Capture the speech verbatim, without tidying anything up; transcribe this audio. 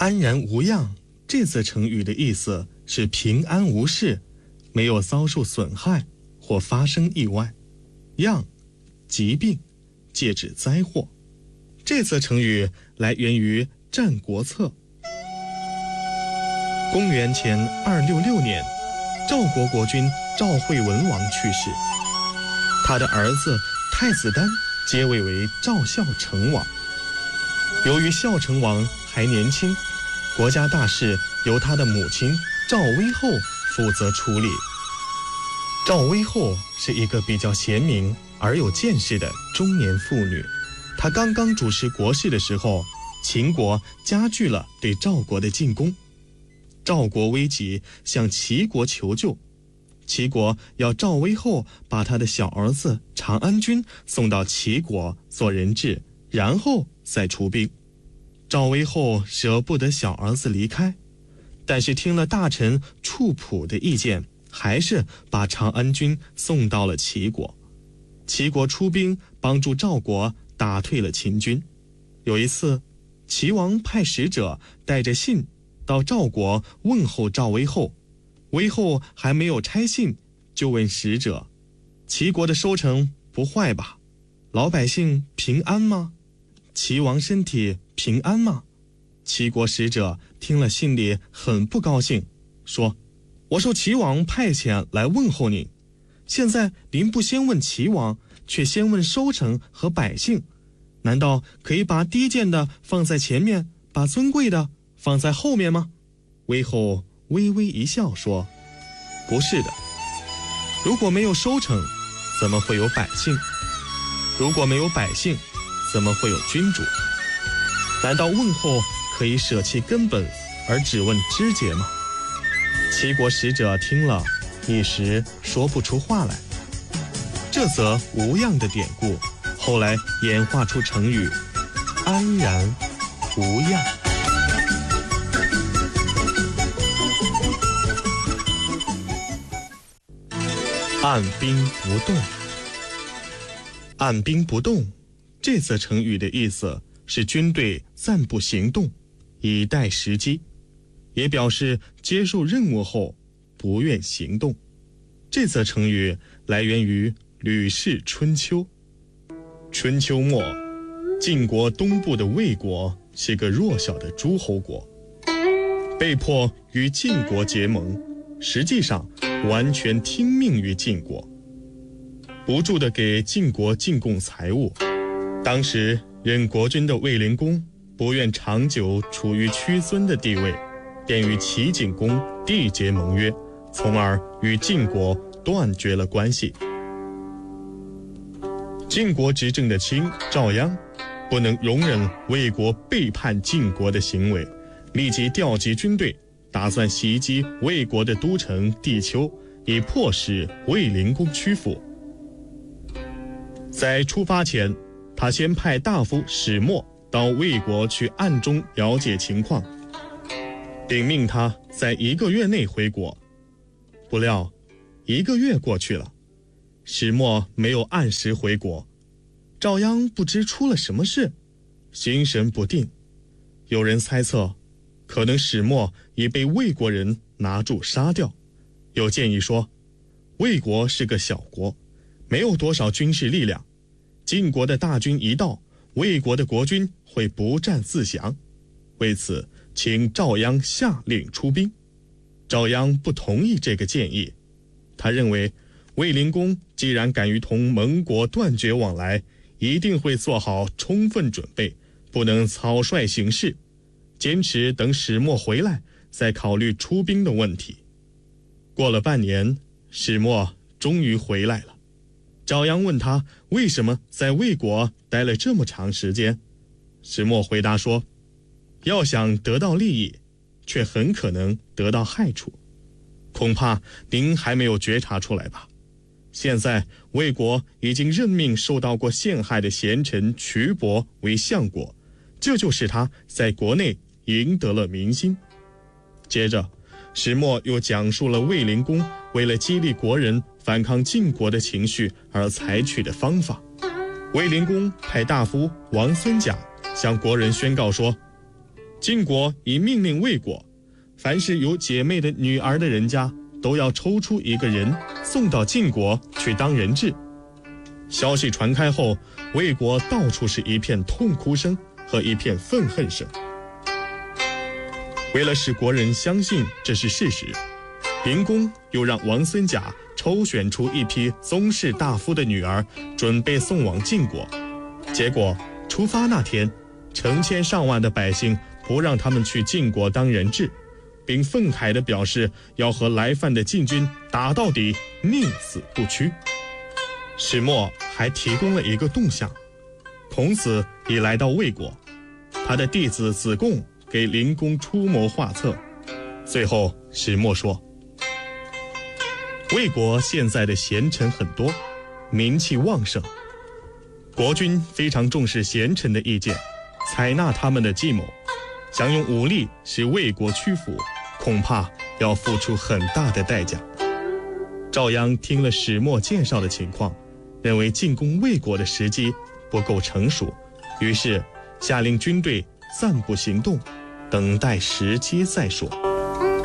安然无恙这次成语的意思是平安无事，没有遭受损害或发生意外。恙，疾病，借指灾祸。这次成语来源于《战国策》。公元前二六六年，赵国国君赵惠文王去世，他的儿子太子丹接位为赵孝成王。由于孝成王还年轻，国家大事由他的母亲赵威后负责处理。赵威后是一个比较贤明而有见识的中年妇女，她刚刚主持国事的时候，秦国加剧了对赵国的进攻。赵国危急，向齐国求救，齐国要赵威后把他的小儿子长安君送到齐国做人质，然后再出兵。赵威后舍不得小儿子离开，但是听了大臣处普的意见，还是把长安君送到了齐国。齐国出兵帮助赵国打退了秦军。有一次，齐王派使者带着信到赵国问候赵威后，威后还没有拆信，就问使者：齐国的收成不坏吧？老百姓平安吗？齐王身体平安吗？齐国使者听了信里很不高兴，说：我受齐王派遣来问候您，现在您不先问齐王，却先问收成和百姓，难道可以把低贱的放在前面，把尊贵的放在后面吗？威后微微一笑说：不是的，如果没有收成，怎么会有百姓？如果没有百姓，怎么会有君主？难道问候可以舍弃根本而只问枝节吗？齐国使者听了，一时说不出话来。这则无恙的典故后来演化出成语安然无恙。按兵不动。按兵不动这则成语的意思是军队暂不行动，以待时机，也表示接受任务后不愿行动。这则成语来源于《吕氏春秋》。春秋末，晋国东部的魏国是个弱小的诸侯国，被迫与晋国结盟，实际上完全听命于晋国，不住地给晋国进贡财物。当时任国君的卫灵公不愿长久处于屈尊的地位，便与齐景公缔结盟约，从而与晋国断绝了关系。晋国执政的卿赵鞅不能容忍魏国背叛晋国的行为，立即调集军队，打算袭击魏国的都城地丘，以迫使卫灵公屈服。在出发前，他先派大夫史墨到魏国去暗中了解情况，并命他在一个月内回国。不料一个月过去了，史墨没有按时回国，赵鞅不知出了什么事，心神不定。有人猜测，可能史墨已被魏国人拿住杀掉。有建议说，魏国是个小国，没有多少军事力量，晋国的大军一到，魏国的国君会不战自降。为此，请赵鞅下令出兵。赵鞅不同意这个建议，他认为卫灵公既然敢于同盟国断绝往来，一定会做好充分准备，不能草率行事，坚持等始末回来再考虑出兵的问题。过了半年，始末终于回来了。赵鞅问他为什么在魏国待了这么长时间，始末回答说，要想得到利益，却很可能得到害处，恐怕您还没有觉察出来吧。现在魏国已经任命受到过陷害的贤臣瞿伯为相国，这就使他在国内赢得了民心。接着始末又讲述了卫灵公为了激励国人反抗晋国的情绪而采取的方法。卫灵公派大夫王孙贾向国人宣告说， 晋国已命令魏国，凡是有姐妹的女儿的人家，都要抽出一个人送到晋国去当人质。消息传开后，魏国到处是一片痛哭声和一片愤恨声。为了使国人相信这是事实，灵公又让王孙贾抽选出一批宗室大夫的女儿，准备送往晋国。结果出发那天，成千上万的百姓不让他们去晋国当人质，并愤慨地表示要和来犯的晋军打到底，宁死不屈。始末还提供了一个动向，孔子已来到魏国，他的弟子子贡给灵公出谋划策。最后始末说，魏国现在的贤臣很多，名气旺盛，国君非常重视贤臣的意见，采纳他们的计谋，想用武力使魏国屈服，恐怕要付出很大的代价。赵鞅听了始末介绍的情况，认为进攻魏国的时机不够成熟，于是下令军队暂不行动，等待时机再说。